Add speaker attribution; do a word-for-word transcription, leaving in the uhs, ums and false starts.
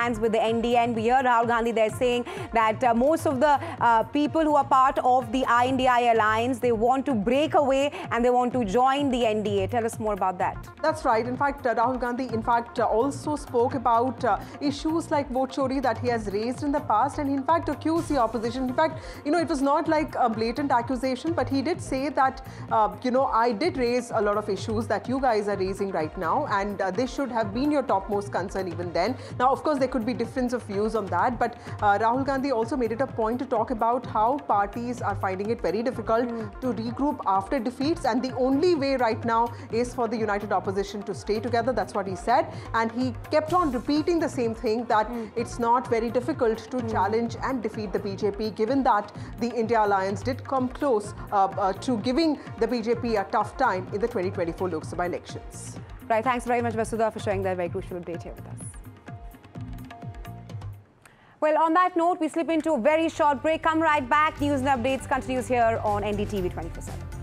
Speaker 1: hands with the N D A. And we hear Rahul Gandhi there saying that uh, most of the uh, people who are part of the I N D I alliance, they want to break away and they want to join the N D A. Tell us more about that.
Speaker 2: That's right. In fact, uh, Rahul Gandhi, in fact, uh, also spoke about uh, issues like vote chori that he has raised in the past, and in fact accused the opposition. In fact, you know, it was not like a blatant accusation, but he did say that, uh, you know, I did raise a lot of issues that you guys are raising right now, and uh, this should have been your topmost concern even then. Now, of course, there could be difference of views on that, but uh, Rahul Gandhi also made it a point to talk about how parties are finding it very difficult mm. to regroup after defeats, and the only way right now is for the united opposition to stay together. That's what he said, and he kept on repeating the same thing, that mm. it's not very difficult to mm. challenge and defeat the B J P, given that the India Alliance did come close uh, uh, to giving the B J P a tough time in the twenty twenty-four Lok Sabha elections.
Speaker 1: Right, thanks very much, Vasudha, for sharing that very crucial update here with us. Well, on that note, we slip into a very short break. Come right back. News and updates continues here on N D T V twenty-four seven.